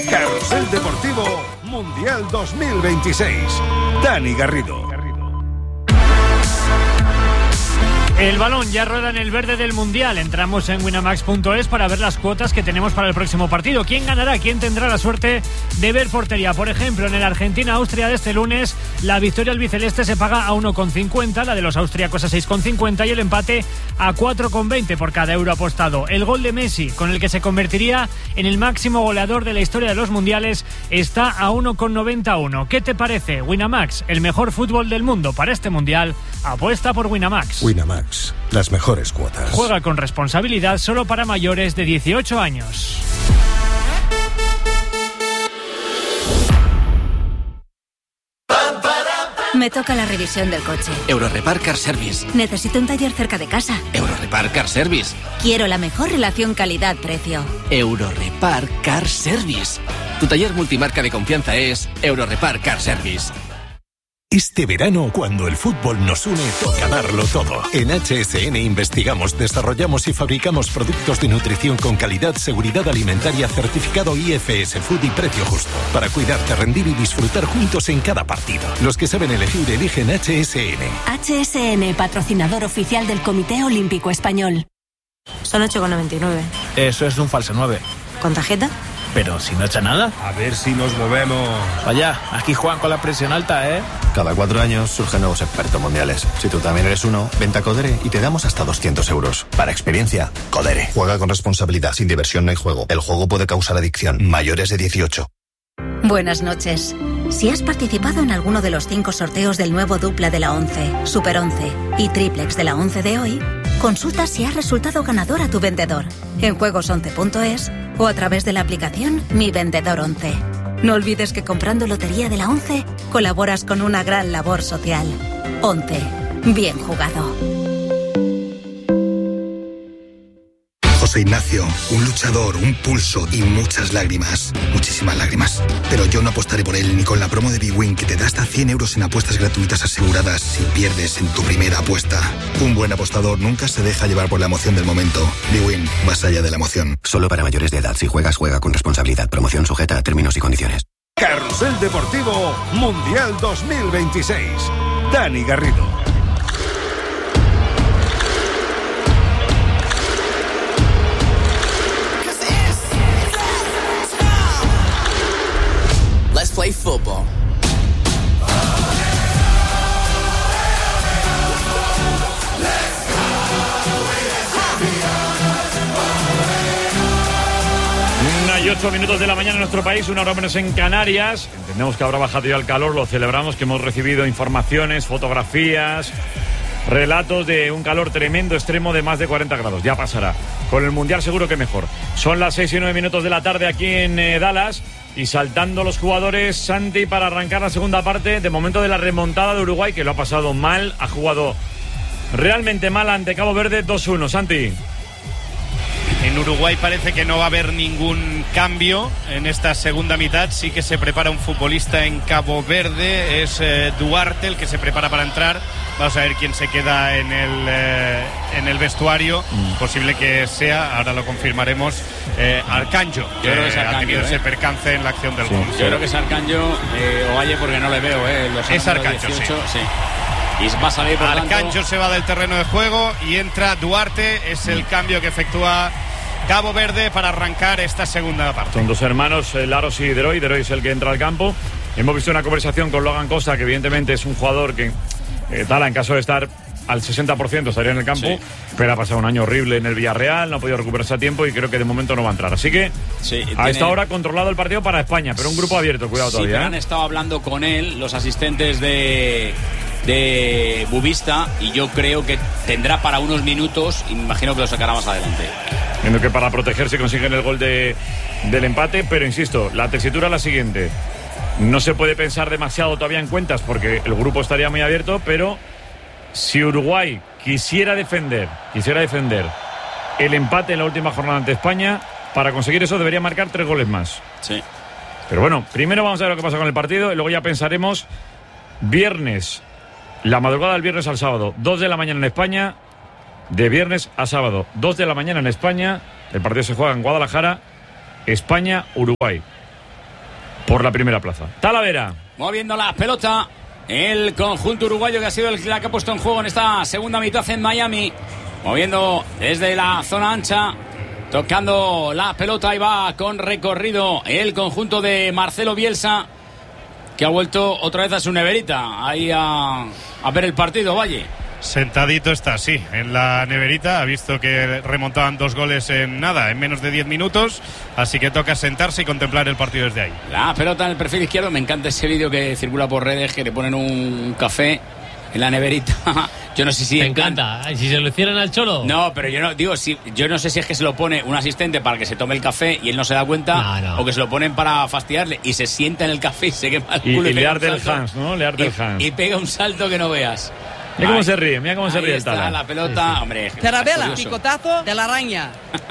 Carrusel Deportivo Mundial 2026. Dani Garrido. El balón ya rueda en el verde del Mundial. Entramos en winamax.es para ver las cuotas que tenemos para el próximo partido. ¿Quién ganará? ¿Quién tendrá la suerte de ver portería? Por ejemplo, en el Argentina-Austria de este lunes, la victoria albiceleste se paga a 1,50, la de los austriacos a 6,50 y el empate a 4,20 por cada euro apostado. El gol de Messi, con el que se convertiría en el máximo goleador de la historia de los mundiales, está a 1,91. ¿Qué te parece? Winamax, el mejor fútbol del mundo para este Mundial. Apuesta por Winamax. Winamax, las mejores cuotas. Juega con responsabilidad, solo para mayores de 18 años. Me toca la revisión del coche. Eurorepar Car Service. Necesito un taller cerca de casa. Eurorepar Car Service. Quiero la mejor relación calidad-precio. Eurorepar Car Service. Tu taller multimarca de confianza es Eurorepar Car Service. Este verano, cuando el fútbol nos une, toca darlo todo. En HSN investigamos, desarrollamos y fabricamos productos de nutrición con calidad, seguridad alimentaria, certificado IFS Food y precio justo. Para cuidarte, rendir y disfrutar juntos en cada partido. Los que saben elegir, eligen HSN. HSN, patrocinador oficial del Comité Olímpico Español. Son 8,99. Eso es un falso 9. ¿Con tarjeta? Pero si no echa nada. A ver si nos movemos. Vaya, aquí juegan con la presión alta, ¿eh? Cada 4 años surgen nuevos expertos mundiales. Si tú también eres uno, vente a Codere y te damos hasta 200 euros. Para experiencia, Codere. Juega con responsabilidad. Sin diversión no hay juego. El juego puede causar adicción. Mayores de 18. Buenas noches. Si has participado en alguno de los 5 sorteos del nuevo dupla de la 11, Super 11 y triplex de la 11 de hoy, consulta si has resultado ganador a tu vendedor en juegos11.es o a través de la aplicación Mi Vendedor 11. No olvides que comprando Lotería de la 11 colaboras con una gran labor social. 11. Bien jugado. José Ignacio, un luchador, un pulso y muchas lágrimas. Muchísimas lágrimas. Pero yo no apostaré por él ni con la promo de bwin que te da hasta 100 euros en apuestas gratuitas aseguradas si pierdes en tu primera apuesta. Un buen apostador nunca se deja llevar por la emoción del momento. bwin, más allá de la emoción. Solo para mayores de edad. Si juegas, juega con responsabilidad. Promoción sujeta a términos y condiciones. Carrusel Deportivo Mundial 2026. Dani Garrido. Let's play football. Y 8 minutos de la mañana en nuestro país, 1 hora menos en Canarias. Entendemos que habrá bajado ya el calor, lo celebramos, que hemos recibido informaciones, fotografías, relatos de un calor tremendo, extremo de más de 40 grados. Ya pasará. Con el Mundial seguro que mejor. Son las 6 y 9 minutos de la tarde aquí en Dallas. Y saltando los jugadores, Santi, para arrancar la segunda parte, de momento de la remontada de Uruguay, que lo ha pasado mal, ha jugado realmente mal ante Cabo Verde 2-1. Santi. En Uruguay parece que no va a haber ningún cambio en esta segunda mitad. Sí que se prepara un futbolista en Cabo Verde, es Duarte el que se prepara para entrar. Vamos a ver quién se queda en el vestuario. Posible que sea, ahora lo confirmaremos, Arcanjo. Yo creo que es Arcanjo, ha tenido ese percance en la acción del gol. Yo creo que es Arcanjo, Ovalle, porque no le veo. Es Arcanjo, 18, sí. Y va a salir por Arcanjo tanto... se va del terreno de juego y entra Duarte. Es el cambio que efectúa Cabo Verde para arrancar esta segunda parte. Son dos hermanos, Laros y Deroy. Deroy es el que entra al campo. Hemos visto una conversación con Logan Costa, que evidentemente es un jugador que, en caso de estar al 60% estaría en el campo, pero ha pasado un año horrible en el Villarreal, no ha podido recuperarse a tiempo y creo que de momento no va a entrar. Así que a esta hora controlado el partido para España, pero un grupo abierto, cuidado todavía. Pero han estado hablando con él los asistentes de Bubista y yo creo que tendrá para unos minutos y me imagino que lo sacará más adelante. Viendo que para protegerse consiguen el gol del empate, pero insisto, la tesitura es la siguiente. No se puede pensar demasiado todavía en cuentas porque el grupo estaría muy abierto, pero si Uruguay quisiera defender el empate en la última jornada ante España, para conseguir eso debería marcar 3 goles más. Sí. Pero bueno, primero vamos a ver lo que pasa con el partido y luego ya pensaremos viernes, la madrugada del viernes al sábado, 2 de la mañana en España, de viernes a sábado, 2 de la mañana en España, el partido se juega en Guadalajara, España-Uruguay. por la primera plaza. Talavera. Moviendo la pelota el conjunto uruguayo, que ha sido el que ha puesto en juego en esta segunda mitad en Miami. Moviendo desde la zona ancha, tocando la pelota, y va con recorrido el conjunto de Marcelo Bielsa, que ha vuelto otra vez a su neverita ahí a ver el partido. Valle. Sentadito está, sí, en la neverita. Ha visto que remontaban 2 goles en menos de 10 minutos. Así que toca sentarse y contemplar el partido desde ahí. La pelota en el perfil izquierdo. Me encanta ese vídeo que circula por redes, que le ponen un café en la neverita. Yo no sé si... Me encanta. ¿Y si se lo hicieran al Cholo? No, pero yo no digo, yo no sé si es que se lo pone un asistente para que se tome el café y él no se da cuenta, o que se lo ponen para fastidiarle y se sienta en el café y se quema el culo. Y le arde el Hans, ¿no? Le arde el Hans. Y pega un salto que no veas. Mira cómo se ríe, mira cómo se ríe el Tala. La pelota, sí. Hombre. Tarabella, picotazo de la araña.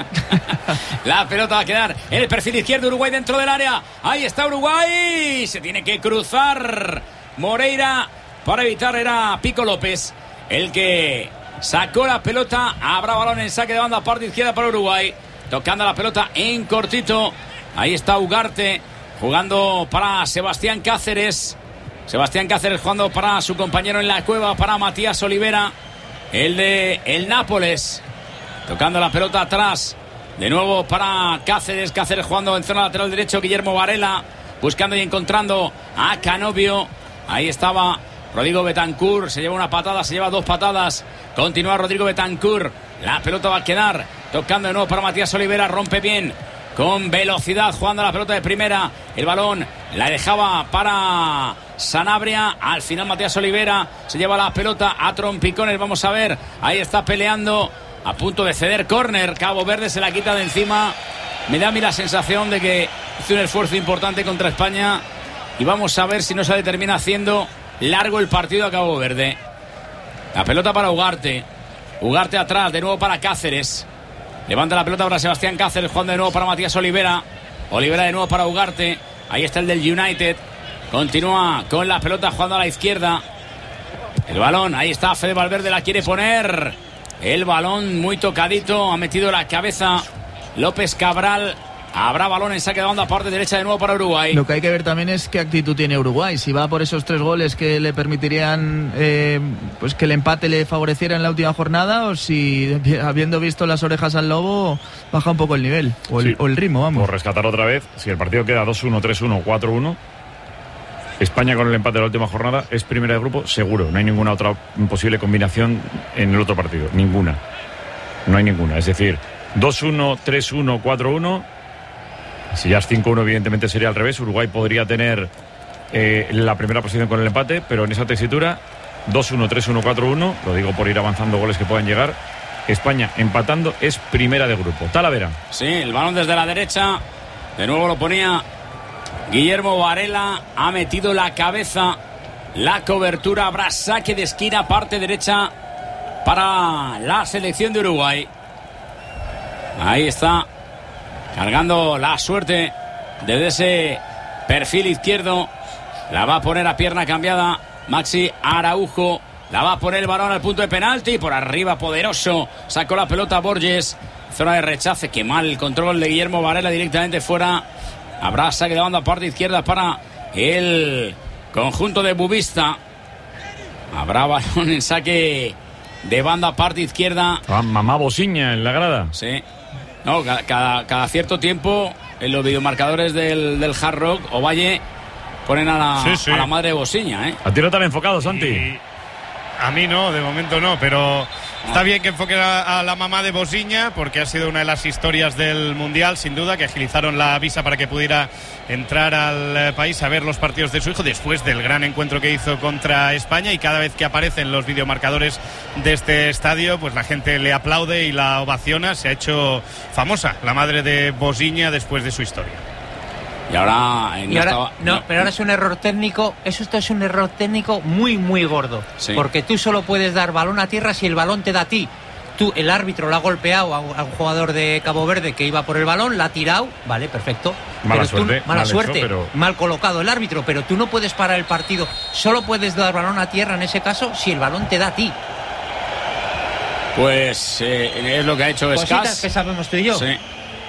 La pelota va a quedar en el perfil izquierdo. Uruguay dentro del área. Ahí está Uruguay. Se tiene que cruzar Moreira para evitar. Era Pico López el que sacó la pelota. Habrá balón en saque de banda, parte izquierda para Uruguay. Tocando la pelota en cortito. Ahí está Ugarte jugando para Sebastián Cáceres. Sebastián Cáceres jugando para su compañero en la cueva, para Matías Olivera, el de el Nápoles. Tocando la pelota atrás. De nuevo para Cáceres. Cáceres jugando en zona lateral derecho. Guillermo Varela buscando y encontrando a Canovio. Ahí estaba Rodrigo Betancur. Se lleva una patada, se lleva 2 patadas. Continúa Rodrigo Betancur. La pelota va a quedar tocando de nuevo para Matías Olivera. Rompe bien, con velocidad, jugando la pelota de primera. El balón la dejaba para Sanabria. Al final Matías Olivera se lleva la pelota a trompicones. Vamos a ver, ahí está peleando, a punto de ceder córner. Cabo Verde se la quita de encima. Me da a mí la sensación de que hizo un esfuerzo importante contra España, y vamos a ver si no se le termina haciendo largo el partido a Cabo Verde. La pelota para Ugarte. Ugarte atrás, de nuevo para Cáceres. Levanta la pelota para Sebastián Cáceres, jugando de nuevo para Matías Olivera. Olivera de nuevo para Ugarte. Ahí está el del United. Continúa con la pelota jugando a la izquierda. El balón, ahí está Fede Valverde, la quiere poner. El balón muy tocadito, ha metido la cabeza López Cabral. Habrá balón en saque de banda, parte derecha de nuevo para Uruguay. Lo que hay que ver también es qué actitud tiene Uruguay. Si va por esos 3 goles que le permitirían pues que el empate le favoreciera en la última jornada, o si, habiendo visto las orejas al lobo, baja un poco el nivel o el ritmo, vamos. Por rescatar otra vez, si el partido queda 2-1, 3-1, 4-1, España con el empate de la última jornada es primera de grupo seguro. No hay ninguna otra posible combinación en el otro partido. Ninguna. No hay ninguna. Es decir, 2-1, 3-1, 4-1... Si ya es 5-1, evidentemente sería al revés. Uruguay podría tener la primera posición con el empate, pero en esa tesitura 2-1, 3-1, 4-1, lo digo por ir avanzando goles que puedan llegar. España empatando es primera de grupo. Talavera. Sí, el balón desde la derecha. De nuevo lo ponía Guillermo Varela. Ha metido la cabeza. La cobertura. Habrá saque de esquina, parte derecha para la selección de Uruguay. Ahí está, cargando la suerte desde ese perfil izquierdo. La va a poner a pierna cambiada Maxi Araujo. La va a poner el balón al punto de penalti. Por arriba, poderoso. Sacó la pelota Borges. Zona de rechace. Qué mal el control de Guillermo Varela, directamente fuera. Habrá saque de banda, parte izquierda para el conjunto de Bubista. Habrá balón en saque de banda, parte izquierda. Mamá Bosiña en la grada. Sí. No, cada cierto tiempo en los videomarcadores del Hard Rock Ovalle ponen a la madre de Bosiña, ¿eh? ¿A ti no te han enfocado, Santi? A mí no, de momento no, pero está bien que enfoquen a la mamá de Bosiña, porque ha sido una de las historias del Mundial, sin duda, que agilizaron la visa para que pudiera entrar al país a ver los partidos de su hijo después del gran encuentro que hizo contra España, y cada vez que aparecen los videomarcadores de este estadio, pues la gente le aplaude y la ovaciona. Se ha hecho famosa la madre de Bosiña después de su historia. Y ahora... pero ahora es un error técnico. Esto es un error técnico muy, muy gordo. Sí. Porque tú solo puedes dar balón a tierra si el balón te da a ti. Tú, el árbitro lo ha golpeado a un jugador de Cabo Verde que iba por el balón, la ha tirado, vale, perfecto. Mala suerte, mala suerte, hecho, pero... mal colocado el árbitro, pero tú no puedes parar el partido. Solo puedes dar balón a tierra en ese caso si el balón te da a ti. Pues es lo que ha hecho Cositas Escas. que sabemos tú y yo. Sí.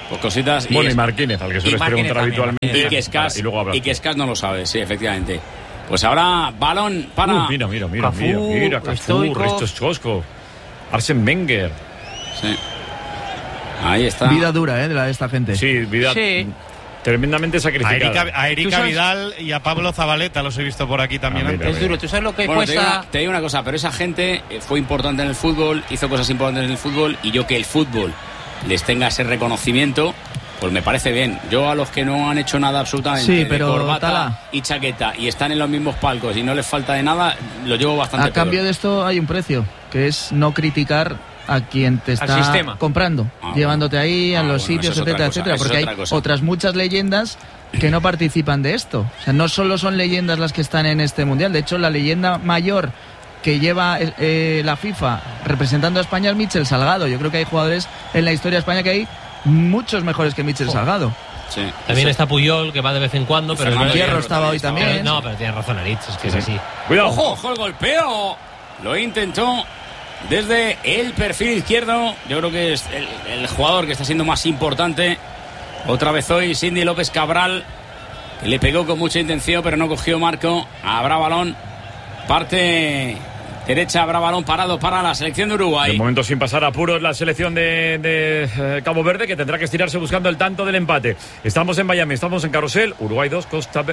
Pues cositas. Bueno, y Marquínez, al que sueles preguntar habitualmente. Y que Escas no lo sabe, sí, efectivamente. Pues ahora balón para... Mira, Cafú, Risto Schosco, Arsene Wenger. Sí. Ahí está. Vida dura, de la de esta gente. Sí, vida tremendamente sacrificada. A Erika Vidal y a Pablo Zabaleta los he visto por aquí también antes. Es duro, ¿tú sabes lo que cuesta? Te digo una cosa, pero esa gente fue importante en el fútbol, hizo cosas importantes en el fútbol, y yo que el fútbol les tenga ese reconocimiento, pues me parece bien. Yo a los que no han hecho nada absolutamente, pero de corbata Tala, y chaqueta, y están en los mismos palcos y no les falta de nada, lo llevo bastante peor. Cambio de esto hay un precio, que es no criticar a quien te está comprando, llevándote ahí a los sitios, etcétera, porque hay otras muchas leyendas que no participan de esto. O sea, no solo son leyendas las que están en este mundial. De hecho, la leyenda mayor que lleva la FIFA representando a España es Michel Salgado. Yo creo que hay jugadores en la historia de España que hay muchos mejores que Michel Salgado. Sí. También está Puyol, que va de vez en cuando, pero Fernando Hierro estaba hoy también. No, pero tiene razón Aritz, es que es así. Cuidado. Ojo el golpeo. Lo intentó desde el perfil izquierdo. Yo creo que es el jugador que está siendo más importante otra vez hoy, Cindy López Cabral, que le pegó con mucha intención pero no cogió marco. Habrá balón, parte derecha, habrá balón parado para la selección de Uruguay. De momento sin pasar apuros la selección de Cabo Verde, que tendrá que estirarse buscando el tanto del empate. Estamos en Miami, estamos en Carrusel, Uruguay 2,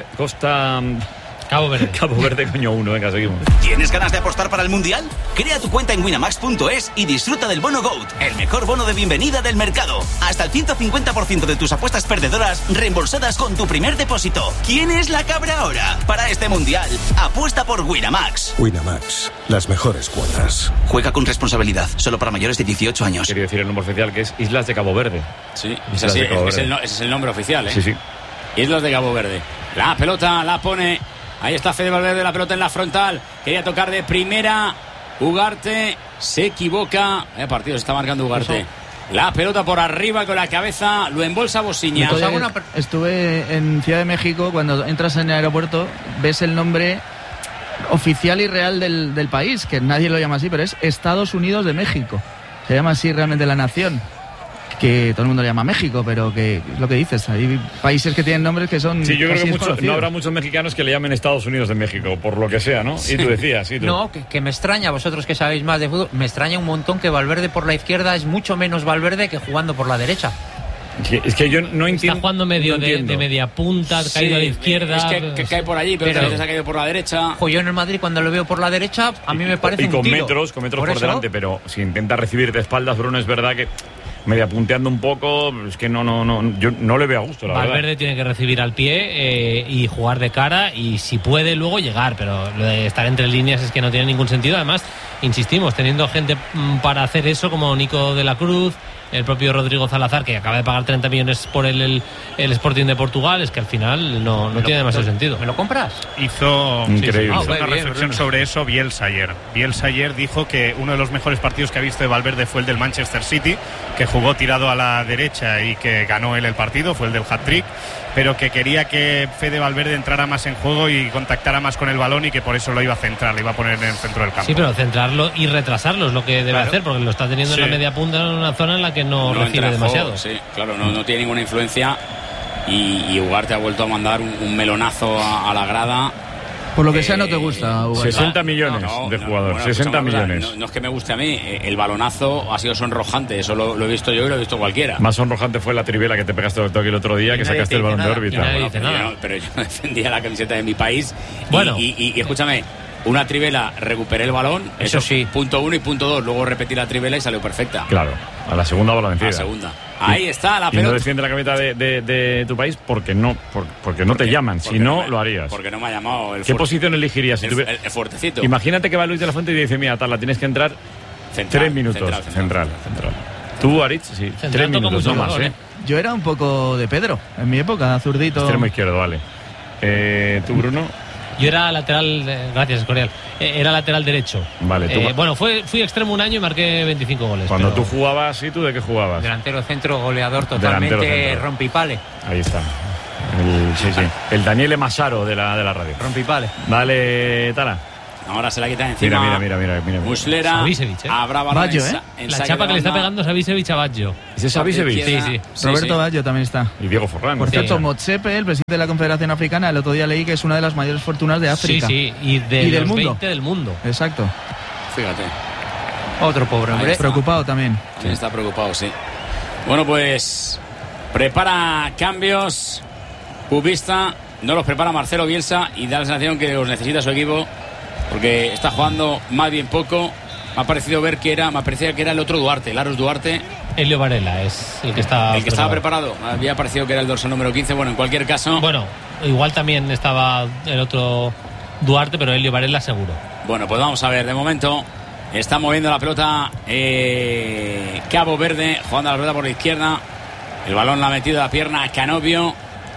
Cabo Verde, coño 1, venga, seguimos. ¿Tienes ganas de apostar para el Mundial? Crea tu cuenta en winamax.es y disfruta del bono GOAT, el mejor bono de bienvenida del mercado. Hasta el 150% de tus apuestas perdedoras reembolsadas con tu primer depósito. ¿Quién es la cabra ahora? Para este Mundial, apuesta por Winamax. Winamax, las mejores cuotas. Juega con responsabilidad, solo para mayores de 18 años. Quería decir el nombre oficial, que es Islas de Cabo Verde. Sí, ese es el nombre oficial, ¿eh? Sí. Islas de Cabo Verde. La pelota la pone... Ahí está Fede Valverde, la pelota en la frontal. Quería tocar de primera. Ugarte se equivoca. El partido se está marcando Ugarte. La pelota por arriba con la cabeza. Lo embolsa Bosiña. Estuve en Ciudad de México. Cuando entras en el aeropuerto, ves el nombre oficial y real del país, que nadie lo llama así, pero es Estados Unidos de México. Se llama así realmente la nación. Que todo el mundo le llama México, pero que es lo que dices, hay países que tienen nombres que son... Sí, yo creo que no habrá muchos mexicanos que le llamen Estados Unidos de México, por lo que sea, ¿no? Sí. Y tú decías, sí, tú. No, que me extraña, vosotros que sabéis más de fútbol, me extraña un montón que Valverde por la izquierda es mucho menos Valverde que jugando por la derecha. Es que yo no entiendo. Está jugando medio de media punta, caído a la izquierda. Es que cae por allí, pero a veces ha caído por la derecha. Yo en el Madrid, cuando lo veo por la derecha, a mí me parece un tiro. Con metros por delante, pero si intenta recibir de espaldas, Bruno, es verdad que media punteando un poco, es que yo no le veo a gusto, la verdad. Valverde tiene que recibir al pie y jugar de cara, y si puede luego llegar, pero lo de estar entre líneas es que no tiene ningún sentido. Además, insistimos, teniendo gente para hacer eso como Nico de la Cruz, el propio Rodrigo Salazar, que acaba de pagar 30 millones por el Sporting de Portugal, es que al final no tiene demasiado sentido. ¿Me lo compras? Hizo increíble. Hizo una reflexión sobre eso Bielsa ayer. Bielsa ayer dijo que uno de los mejores partidos que ha visto de Valverde fue el del Manchester City, que jugó tirado a la derecha y que ganó él el partido, fue el del hat-trick, pero que quería que Fede Valverde entrara más en juego y contactara más con el balón, y que por eso lo iba a centrar, lo iba a poner en el centro del campo. Sí, pero centrarlo y retrasarlo es lo que debe hacer, porque lo está teniendo en la media punta, en una zona en la que no recibe demasiado. Sí, claro, no tiene ninguna influencia, y Ugarte ha vuelto a mandar un melonazo a la grada. Por lo que sea, no te gusta, Ugarte. 60 millones de jugador, 60 millones. No es que me guste a mí, el balonazo ha sido sonrojante, eso lo he visto yo y lo he visto cualquiera. Más sonrojante fue la trivela que te pegaste el toque el otro día, que sacaste el balón de órbita. Pero yo defendía la camiseta de mi país. Bueno, y escúchame, una trivela, recuperé el balón, eso sí, punto 1 y punto 2, luego repetí la trivela y salió perfecta. Claro, a la segunda va la vencida. A la segunda. Ahí está la pelota. Y no defiende la camiseta de tu país porque no te llaman, si no lo harías. Porque no me ha llamado el ¿Qué posición elegirías? El fuertecito. Imagínate que va Luis de la Fuente y dice, mira, Tala, tienes que entrar central, 3 minutos. Central. Tú, Aritz, sí, central, 3 minutos, no más, ¿eh? Yo era un poco de Pedro, en mi época, zurdito. Extremo izquierdo, vale. ¿Tú, Bruno? Yo era lateral, gracias, Escorial. Era lateral derecho. Vale, bueno, fui extremo un año y marqué 25 goles. Cuando tú jugabas, ¿sí? ¿Tú de qué jugabas? Delantero centro, goleador totalmente, rompipale. Ahí está. El Daniele Massaro de la radio. Rompipale. Vale, Tala. Ahora se la quita encima. Mira. Muslera. Savicevic, habrá balón Baggio, en La saque chapa de que le está banda. pegando Savicevic a Baggio. ¿Ese es Savicevic? Sí. Roberto Baggio también está. Y Diego Forlán. Por cierto, Sí. Motsepe, el presidente de la Confederación Africana, el otro día leí que es una de las mayores fortunas de África. Sí, y del los mundo. 20 del mundo. Exacto. Fíjate. Otro pobre hombre. Preocupado también. Sí, está preocupado, sí. Bueno, pues prepara cambios. Pubista, no los prepara Marcelo Bielsa y da la sensación que los necesita su equipo porque está jugando más bien poco. Me parecía que era el otro Duarte, Laros Duarte. Elio Varela es el que está El que estaba preparado. Me había parecido que era el dorsal número 15. Bueno, en cualquier caso. Bueno, igual también estaba el otro Duarte, pero Elio Varela seguro. Bueno, pues vamos a ver. De momento está moviendo la pelota Cabo Verde, jugando la pelota por la izquierda. El balón la ha metido a la pierna Canovio.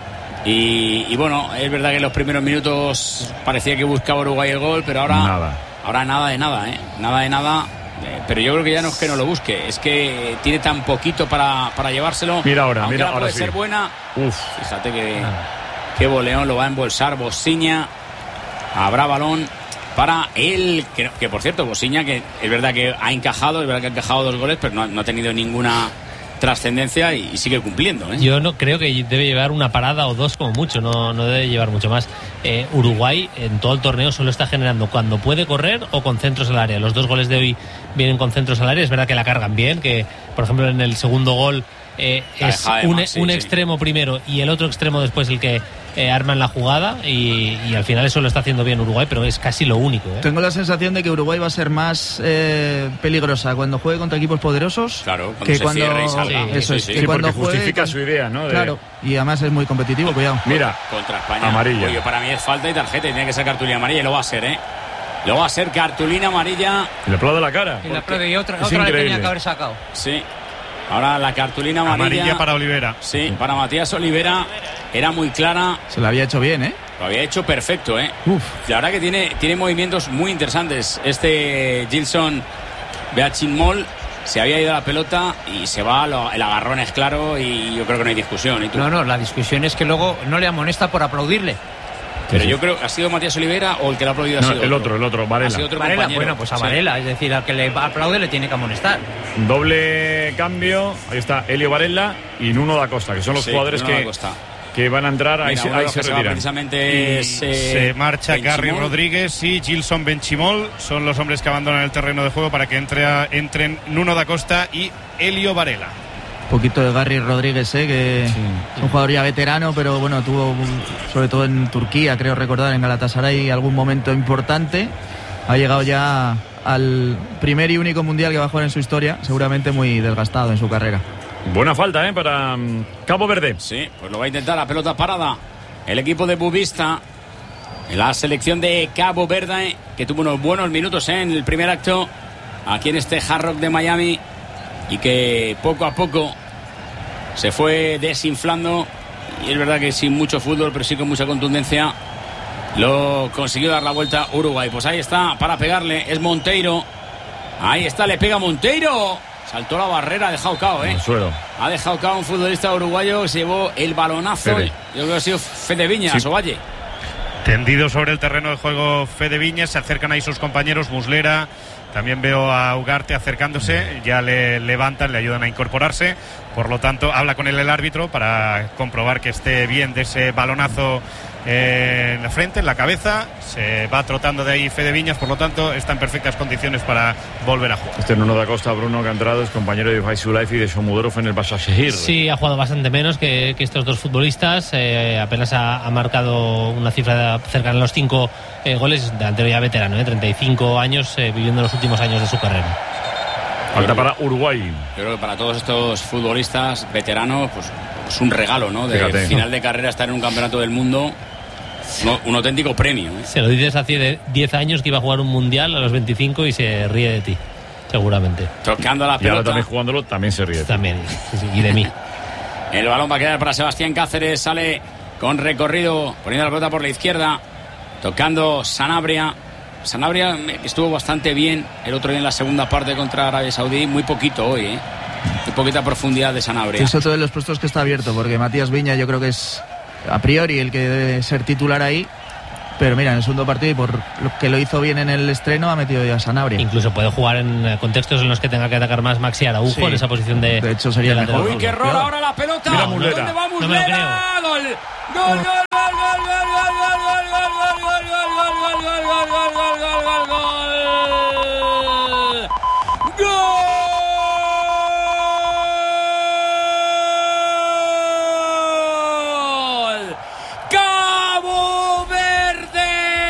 Y bueno, es verdad que en los primeros minutos parecía que buscaba Uruguay el gol, pero ahora nada de nada, ¿eh? Nada de nada. Pero yo creo que ya no es que no lo busque, es que tiene tan poquito para llevárselo. Mira ahora, aunque ahora puede sí. ser buena. Uf. Fíjate que boleón, lo va a embolsar Bosiña. Habrá balón para él, que por cierto, Bosiña, que es verdad que ha encajado, es verdad que ha encajado 2 goles, pero no ha tenido ninguna trascendencia y sigue cumpliendo, ¿eh? Yo no creo que debe llevar una parada o 2 como mucho, no debe llevar mucho más. Uruguay en todo el torneo solo está generando cuando puede correr o con centros al área. Los 2 goles de hoy vienen con centros al área, es verdad que la cargan bien, que por ejemplo en el segundo gol es un extremo primero y el otro extremo después el que arman la jugada y al final eso lo está haciendo bien Uruguay, pero es casi lo único, ¿eh? Tengo la sensación de que Uruguay va a ser más peligrosa cuando juegue contra equipos poderosos, claro, cuando que se cuando cierre y salga. eso es, Sí, que cuando porque justifica juegue su idea, ¿no? Claro, y además es muy competitivo, cuidado. Mira, contra España. Amarilla. Oye, para mí es falta y tarjeta y tiene que ser cartulina amarilla y lo va a ser, ¿eh? Lo va a ser cartulina amarilla. Le aplaudo la cara. Y la aplaude y otra le increíble. tenía que haber sacado. Sí. Ahora la cartulina amarilla para Olivera. Sí, para Matías Olivera. Era muy clara. Se lo había hecho bien, ¿eh? Lo había hecho perfecto, ¿eh? Uf. La verdad que tiene movimientos muy interesantes. Gilson Beachinmol se había ido a la pelota y se va, el agarrón es claro y yo creo que no hay discusión. ¿Y tú? No, la discusión es que luego no le amonesta por aplaudirle. Pero yo creo que ha sido Matías Olivera o el que le ha aplaudido ha sido el otro, Varela. Ha sido otro Varela, compañero. bueno, pues a Varela, es decir, al que le aplaude le tiene que amonestar. Doble cambio, ahí está Elio Varela y Nuno da Costa, que son los jugadores que van a entrar, ahí se retiran. Precisamente se marcha Benchimol. Gary Rodríguez y Gilson Benchimol, son los hombres que abandonan el terreno de juego para que entren Nuno da Costa y Elio Varela. Un poquito de Gary Rodríguez, que es un jugador ya veterano, pero bueno, tuvo sobre todo en Turquía, creo recordar, en Galatasaray algún momento importante. Ha llegado ya al primer y único mundial que va a jugar en su historia, seguramente muy desgastado en su carrera. Buena falta, para Cabo Verde. Sí, pues lo va a intentar, la pelota parada. El equipo de Bubista, la selección de Cabo Verde, que tuvo unos buenos minutos en el primer acto, aquí en este Hard Rock de Miami, y que poco a poco se fue desinflando. Y es verdad que sin mucho fútbol, pero sí con mucha contundencia, lo consiguió dar la vuelta Uruguay. Pues ahí está, para pegarle, es Monteiro. Ahí está, le pega Monteiro. Saltó la barrera, ha dejado cao, El suelo. Ha dejado cao un futbolista uruguayo que se llevó el balonazo. Fede. Yo creo que ha sido Fede Viñas o Valle. Tendido sobre el terreno de juego Fede Viñas, se acercan ahí sus compañeros Muslera. También veo a Ugarte acercándose, ya le levantan, le ayudan a incorporarse. Por lo tanto, habla con él el árbitro para comprobar que esté bien de ese balonazo en la frente, en la cabeza. Se va trotando de ahí Fede Viñas, por lo tanto, está en perfectas condiciones para volver a jugar. Este Nuno da Costa, Bruno, que ha entrado, es compañero de Faisulaif y de Shomudorov en el Başakşehir. Sí, ha jugado bastante menos que estos dos futbolistas. Apenas ha marcado una cifra cercana a los 5 goles. Delantero ya veterano, 35 años, viviendo los últimos años de su carrera. Falta para Uruguay. Yo creo que para todos estos futbolistas veteranos, pues es un regalo, ¿no? De Fíjate. final de carrera estar en un campeonato del mundo. Un auténtico premio, ¿eh? Se lo dices hace 10 años que iba a jugar un mundial a los 25 y se ríe de ti, seguramente. Tocando la Y ahora pelota. también jugándolo, también se ríe. También, y de mí. El balón va a quedar para Sebastián Cáceres. Sale con recorrido, poniendo la pelota por la izquierda. Tocando Sanabria. Sanabria estuvo bastante bien el otro día en la segunda parte contra Arabia Saudí. Muy poquito hoy, ¿eh? Muy poquita profundidad de Sanabria. Es otro de los puestos que está abierto, porque Matías Viña yo creo que es a priori el que debe ser titular ahí. Pero mira, en el segundo partido, y por lo que lo hizo bien en el estreno, ha metido ya a Sanabria. Incluso puede jugar en contextos en los que tenga que atacar más Maxi Araujo, sí, en esa posición de hecho sería el mejor. Uy, qué error ahora la pelota. Mira Muslera. ¿Dónde va Muslera? Gol. Cabo Verde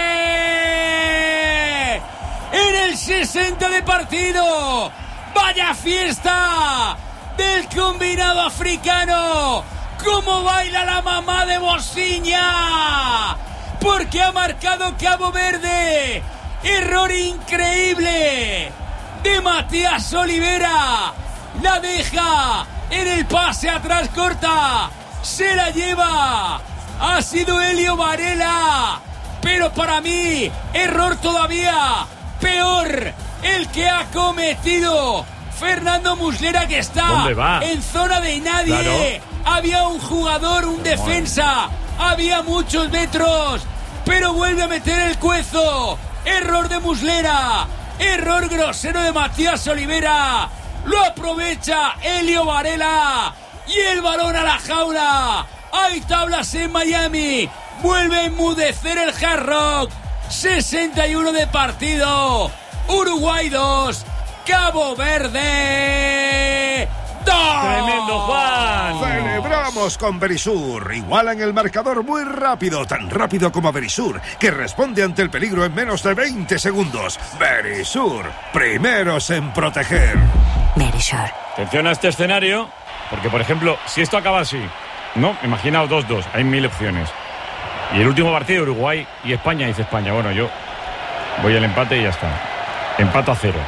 en el 60 de partido. Vaya fiesta del combinado africano. Cómo baila la mamá de Bosiña, porque ha marcado Cabo Verde. Error increíble de Matías Olivera. La deja en el pase atrás corta. Se la lleva. Ha sido Elio Varela. Pero para mí, error todavía peor el que ha cometido Fernando Muslera, que está en zona de nadie. Claro. Había un jugador, un defensa. Había muchos metros. Pero vuelve a meter el cuezo. Error de Muslera. Error grosero de Matías Olivera. Lo aprovecha Elio Varela. Y el balón a la jaula. Hay tablas en Miami. Vuelve a enmudecer el Hard Rock. 61 de partido. Uruguay 2. Cabo Verde 2. Tremendo, Juan. Celebramos con Verisur. Igualan el marcador muy rápido, tan rápido como Verisur, que responde ante el peligro en menos de 20 segundos. Verisur, primeros en proteger. Verisur. Atención a este escenario, porque por ejemplo, si esto acaba así, ¿no? Imaginaos 2-2, hay 1000 opciones. Y el último partido, Uruguay y España, dice España, bueno, yo voy al empate y ya está. Empato a 0.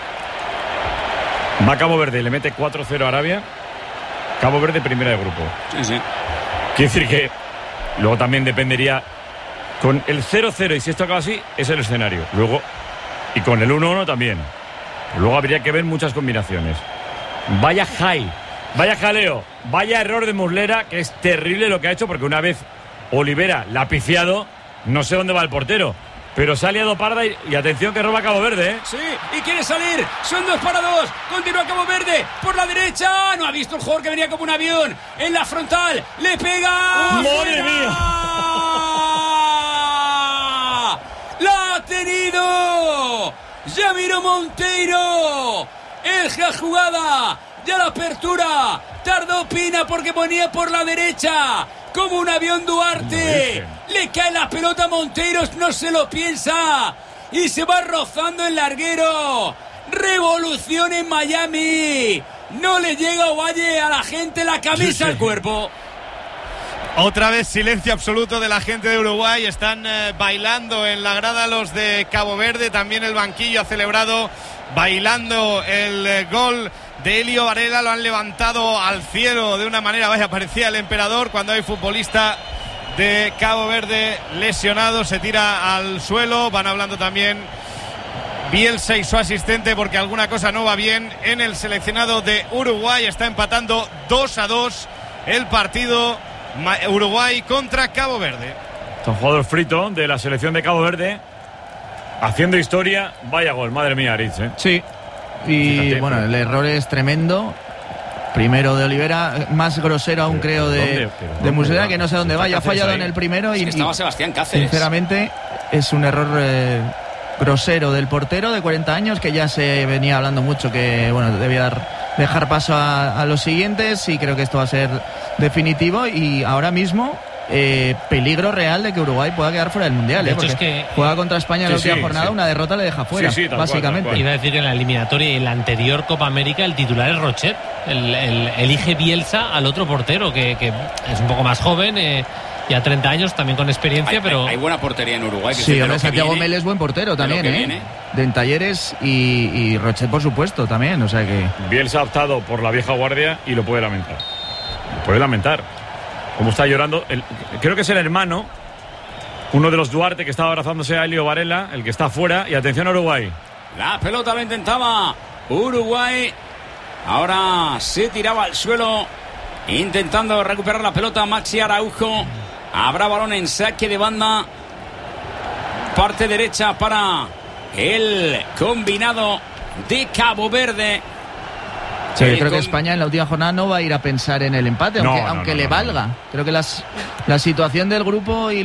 Va Cabo Verde y le mete 4-0 a Arabia. Cabo Verde primera de grupo. Sí. Quiere decir que luego también dependería con el 0-0, y si esto acaba así, es el escenario. Luego, y con el 1-1 también. Luego habría que ver muchas combinaciones. Vaya jaleo, vaya error de Muslera, que es terrible lo que ha hecho, porque una vez Olivera la ha piciado, no sé dónde va el portero. Pero se ha liado parda y atención que roba Cabo Verde, ¿eh? Sí, y quiere salir. Son 2 para 2. Continúa Cabo Verde por la derecha. No ha visto el jugador que venía como un avión. En la frontal. Le pega. ¡Madre mía! ¡La ha tenido! Yamiro Monteiro. La jugada. Ya la apertura. Tardó Pina porque ponía por la derecha. Como un avión Duarte. Le cae la pelota a Monteros, no se lo piensa. Y se va rozando el larguero. Revolución en Miami. No le llega Ovalle a la gente la camisa al cuerpo. Otra vez silencio absoluto de la gente de Uruguay. Están bailando en la grada los de Cabo Verde. También el banquillo ha celebrado bailando el gol de Elio Varela. Lo han levantado al cielo de una manera, vaya, parecía el emperador. Cuando hay futbolista de Cabo Verde lesionado, se tira al suelo. Van hablando también Bielsa y su asistente, porque alguna cosa no va bien en el seleccionado de Uruguay. Está empatando 2-2 el partido Uruguay contra Cabo Verde. Está un jugador frito de la selección de Cabo Verde haciendo historia. Vaya gol, madre mía, Aritz, ¿eh? Sí. Y fíjate, bueno, el error es tremendo. Primero de Olivera, más grosero aún creo de Muslera, que no sé dónde va. Ya ha fallado en el primero. Es que estaba Sebastián Cáceres. Sinceramente, es un error grosero del portero de 40 años, que ya se venía hablando mucho que bueno, debía dejar paso a los siguientes, y creo que esto va a ser definitivo. Y ahora mismo peligro real de que Uruguay pueda quedar fuera del Mundial, porque es que juega contra España en la última jornada, una derrota le deja fuera, básicamente. Tal cual. Iba a decir que en la eliminatoria y en la anterior Copa América el titular es Rochet. Elige Bielsa al otro portero, que es un poco más joven, ya 30 años, también con experiencia, pero hay buena portería en Uruguay. Sí, Santiago Mel es buen portero también, de en Talleres, y Rochet por supuesto también, o sea que Bielsa ha optado por la vieja guardia y lo puede lamentar. Como está llorando, creo que es el hermano, uno de los Duarte, que estaba abrazándose a Elio Varela, el que está afuera. Y atención a Uruguay. La pelota lo intentaba Uruguay. Ahora se tiraba al suelo intentando recuperar la pelota Maxi Araujo. Habrá balón en saque de banda Parte derecha para el combinado de Cabo Verde. Sí, yo creo que España en la última jornada no va a ir a pensar en el empate, aunque le valga. Creo que la situación del grupo y